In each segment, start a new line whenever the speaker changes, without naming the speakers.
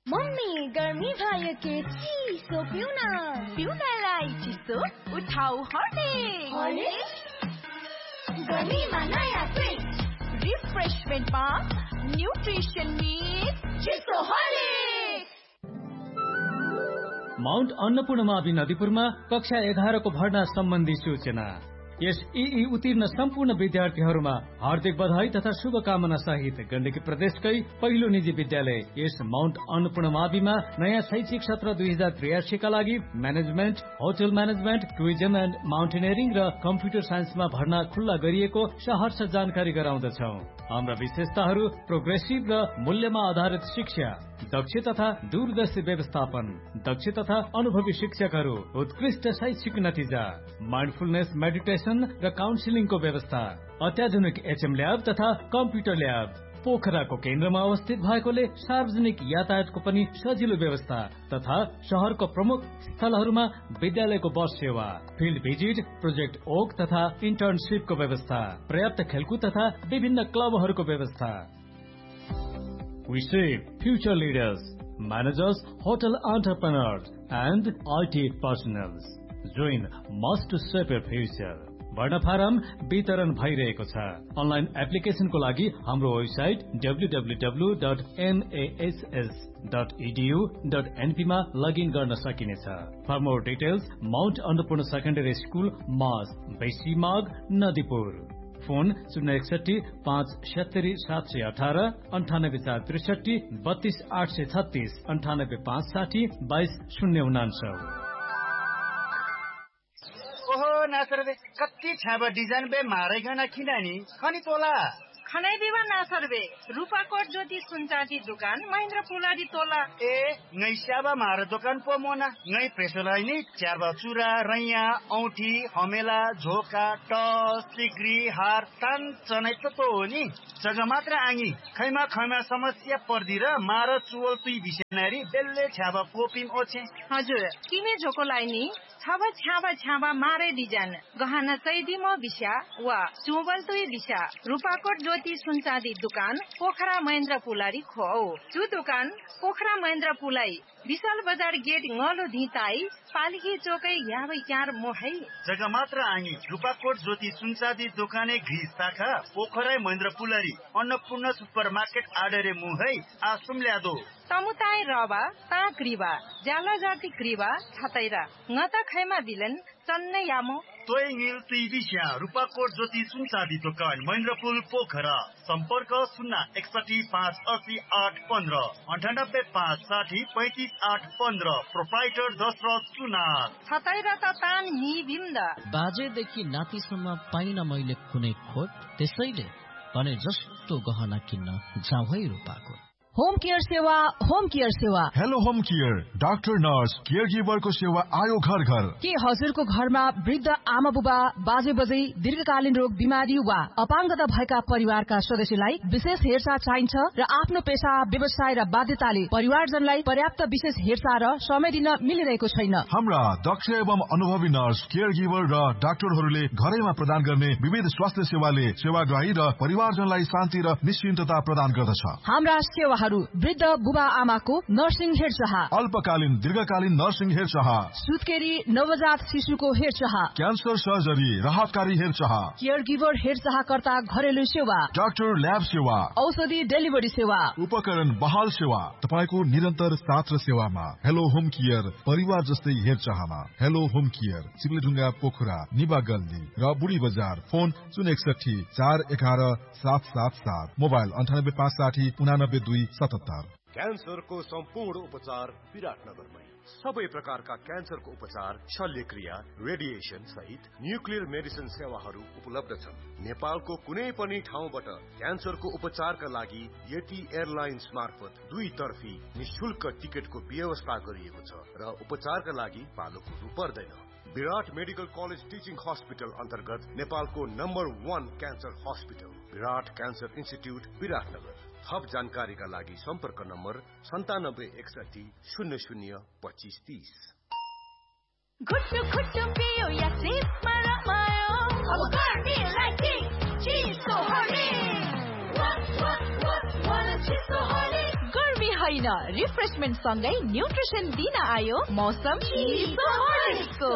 Mummy गर्मी भयो के चिसो
पिउनलाई चिसो उठाउ हर्लिक्स
गर्मीमा नयाँ फ्रिज
रिफ्रेशमेन्टमा न्युट्रिसन मिक्स
चिसो हर्लिक्स।
माउन्ट अन्नपूर्णमावि नदीपुरमा कक्षा 11 को भर्ना सम्बन्धी सूचना। यस ईई उत्तीर्ण सम्पूर्ण विद्यार्थीहरूमा हार्दिक बधाई तथा शुभकामना सहित गण्डकी प्रदेशकै पहिलो निजी विद्यालय यस माउन्ट अन्नपूर्णमाविमा नयाँ शैक्षिक सत्र 2083 का लागि management, hotel management, tourism and mountaineering र कम्प्युटर साइन्समा भर्ना खुल्ला गरिएको सहर्ष जानकारी गराउँदछौ। हाम्रा विशेषताहरू प्रोग्रेसिभ र मूल्यमा आधारित शिक्षा, दक्ष तथा दूरदर्शी व्यवस्थापन, दक्ष तथा अनुभवी शिक्षकहरू, उत्कृष्ट शैक्षिक नतिजा, माइन्डफुलनेस मेडिटेसन र काउन्सिलिङको व्यवस्था, अत्याधुनिक एचएम ल्याब तथा कम्प्युटर ल्याब, पोखराको केन्द्रमा अवस्थित भएकोले सार्वजनिक यातायातको पनि सजिलो व्यवस्था तथा शहरको प्रमुख स्थलहरूमा विद्यालयको बस सेवा, फिल्ड भिजिट, प्रोजेक्ट ओक तथा इन्टर्नशिपको व्यवस्था, पर्याप्त खेलकुद तथा विभिन्न क्लबहरूको व्यवस्था। We shape future leaders, managers, hotel entrepreneurs and IT personnel. Join us to shape your future. भर्ना फारम वितरण भइरहेको छ। अनलाइन एप्लिकेशनको लागि हाम्रो वेबसाइट www.nass.edu.np मा लगइन गर्न सकिनेछ। For more details Mount Annapurna secondary school मास बेसी माग नदीपुर। फोन 061 570 718 98463 32 836 98 560 22 099।
ओहो नासर बे कति छाबा डिजाइन बे मारेगना खिनानी खनी तोला
खनै बिवा नासर बे रूपाकोट ज्योति सुनचाँदी दुकान महेन्द्र पुलाडी तोला
ए ngै स्याबा मार दोकान पो मोना ngै प्रेसोलाई नि च्याबा चुरा रैया औठी हमेला झोका टस सिग्री हार तान चनै त हो नि जग्गा मात्र आङी खैमा समस्या पर्दी र मार चुवल तुई बिसेनारी बेल्ले छ्याबा कोपिम ओछे
हजुर किने झोकोलाई नि छाबा मारे डिजाइन गहना सैदिमो बिस्या वा चुवल तुई बिस्या रूपाकोट ज्योति सुनचाँदी दुकान पोखरा महेन्द्र पुलारी खो चु दुकान पोखरा महेन्द्र पुलाई विशाल बजार गेट ngलो धिताई पालिकी चोकै याबै चार मोहै
जग्गा मात्र आङी रूपाकोट ज्योति सुनचाँदी दोकाने घिस शाखा पोखरा महेन्द्र पुलारी अन्नपूर्ण सुपरमार्केट आडरे मुहै आसुम ल्यादो
तमुताई रबा ता क्रिबा जाला जाति क्रिबा छतैरा ngता खैमा बिलन चन्नै यामो
तोय नील तुई बिस्या रूपाकोट ज्योति सुनचाँदी दोकान महेन्द्रपुल पोखरा सम्पर्क 061 580 815 98 560 35 815 प्रोप्राइटर दशरथ सुनार
छतैरा त तान नि बिम्दा
बाजेदेखि नातिसम्म पाइन मैले कुनै खोट त्यसैले भने जस्तो गहना किन्न जाऊ है रूपाकोट।
होम केयर सेवा
hello home care doctor nurse care गिभरको सेवा आयो घर घर।
के हजुरको घरमा वृद्ध आमा बुबा बाजे बजै दीर्घकालीन रोग बिमारी वा अपाङ्गता भएका परिवारका सदस्यलाई विशेष हेरचाह चाहिन्छ र आफ्नो पेशा व्यवसाय र बाध्यताले परिवारजनलाई पर्याप्त विशेष हेरचाह र समय दिन मिलिरहेको छैन।
हाम्रा दक्ष एवं अनुभवी नर्स केयर गिभर र डाक्टरहरूले घरैमा प्रदान गर्ने विविध स्वास्थ्य सेवाले सेवाग्राही र परिवारजनलाई शान्ति र निश्चिन्तता प्रदान गर्दछ।
हाम्रा सेवाहरू वृद्ध बुबा आमाको नर्सिङ हेरचाह,
अल्पकालीन दीर्घकालीन नर्सिङ हेरचाह,
सुत्केरी नवजात शिशुको हेरचाह,
क्यान्सर सर्जरी राहतकारी हेरचाह,
केयर गिभर हेरचाहकर्ता घरेलु सेवा,
डाक्टर ल्याब सेवा,
औषधि डेलिभरी सेवा,
उपकरण बहाल सेवा, तपाईको निरन्तर साथ र सेवामा। हेलो होम केयर परिवार जस्तै हेरचाहमा। हेलो होम केयर चिप्लेढुङ्गा पोखरा निबा गल्ली र बुढी बजार। Phone 061 411 777, mobile 98 560 89 2 77।
क्यान्सरको सम्पूर्ण उपचार विराटनगरमै। सबै प्रकारका क्यान्सरको उपचार, शल्यक्रिया, रेडिएसन सहित न्युक्लियर मेडिसिन सेवाहरू उपलब्ध छन्। नेपालको कुनै पनि ठाउँबाट क्यान्सरको उपचारका लागि यति एयरलाइन्स मार्फत 2 तर्फी निशुल्क टिकटको व्यवस्था गरिएको छ र उपचारका लागि पालो कुर्नु पर्दैन। विराट मेडिकल कलेज टिचिङ हस्पिटल अन्तर्गत नेपालको नम्बर 1 क्यान्सर हस्पिटल विराट क्यान्सर इन्स्टिट्युट विराटनगर। थप जानकारीका लागि सम्पर्क नम्बर 9761 00 25 30।
घुट्टु घुट्टु पियो या सिपमा रमायो अब गर्मीलाई चिसो हर्लिक्स गर्मी
होइन, रिफ्रेशमेन्ट सँगै न्युट्रिसन दिन आयो मौसम हर्लिक्सको।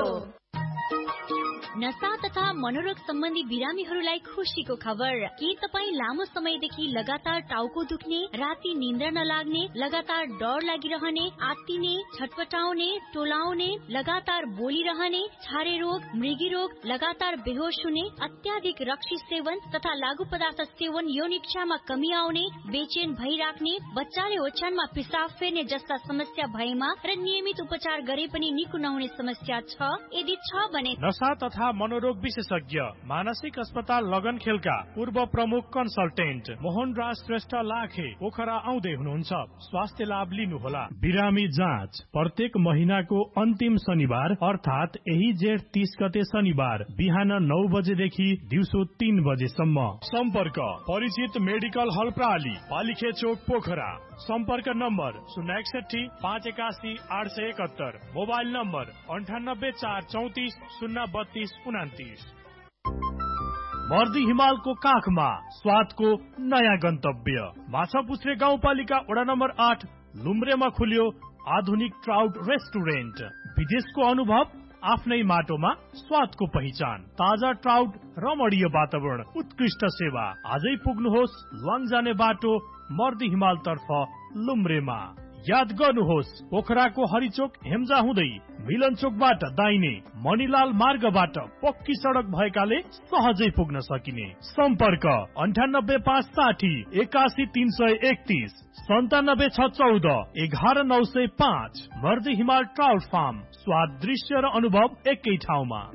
नशा तथा मनोरोग सम्बन्धी बिरामीहरूलाई खुसीको खबर। के तपाईँ लामो समयदेखि लगातार टाउको दुख्ने, राति निन्द्रा नलाग्ने, लगातार डर लागिरहने, आत्तिने, छटपटाउने, टोलाउने, लगातार बोलिरहने, छारे रोग, मृगी रोग, लगातार बेहोस हुने, अत्याधिक रक्सी सेवन तथा लागू पदार्थ सेवन, यौन इच्छामा कमी आउने, बेचैन भइराख्ने, बच्चाले ओछ्यानमा पिसाब फेर्ने जस्ता समस्या भएमा र नियमित उपचार गरे पनि निको नहुने समस्या छ? यदि छ भने
नशा तथा मनोरोग विशेषज्ञ मानसिक अस्पताल लगनखेलका पूर्व प्रमुख कन्सल्टेन्ट मोहन राज श्रेष्ठ लाखे पोखरा आउँदै हुनुहुन्छ। स्वास्थ्य लाभ लिनुहोला। बिरामी जाँच प्रत्येक महिनाको अन्तिम शनिबार अर्थात यही जेठ 30 गते शनिबार बिहान 9 बजेदेखि दिउँसो 3 बजेसम्म। सम्पर्क परिचित मेडिकल हल प्राली, पालिखे चोक, पोखरा। सम्पर्क नम्बर 061 581 871, मोबाइल नम्बर 98 434 032 29। मर्दी हिमालको काखमा स्वादको नयाँ गन्तव्य माछापुछ्रे गाउँपालिका वडा नम्बर 8 लुम्ब्रेमा खुल्यो आधुनिक ट्राउट रेस्टुरेन्ट। विदेशको अनुभव आफ्नै माटोमा स्वादको पहिचान, ताजा ट्राउट, रमणीय वातावरण, उत्कृष्ट सेवा। आजै पुग्नुहोस् लङ जाने बाटो मर्दी हिमाल तर्फ लुम्ब्रेमा। याद गर्नुहोस् पोखराको हरिचोक हेम्जा हुँदै मिलन चोकबाट दाहिने मणिलाल मार्गबाट पक्की सडक भएकाले सहजै पुग्न सकिने। सम्पर्क 98 560 81 331, 97 614 11 905। मर्दी हिमाल ट्राउट फार्म, स्वाद, दृश्य र अनुभव एकै ठाउँमा।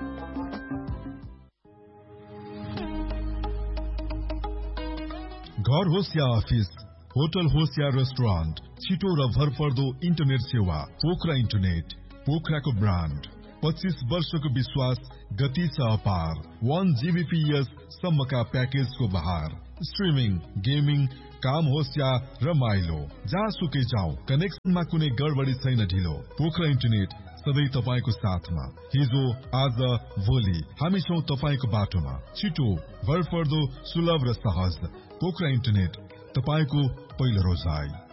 घर होस् या अफिस, होटल होस् या रेस्टुरेन्ट, छिटो र भरपर्दो इन्टरनेट सेवा पोखरा इन्टरनेट। पोखराको ब्रान्ड, 25 वर्षको विश्वास, गति छ अपार। 1 Gbps सम्मका प्याकेजको बहार। स्ट्रिमिङ, गेमिङ, काम होस् या रमाइलो, जहाँसुकै जाऊ, कनेक्सनमा कुनै गडबडी छैन ढिलो। पोखरा इन्टरनेट सधैँ तपाईको साथमा। हिजो, आज, भोलि हामी छौं तपाईको बाटोमा। छिटो, भरपर्दो, सुलभ र सहज। पोखरा इन्टरनेट, तपाईको पहिलो रोजाइ।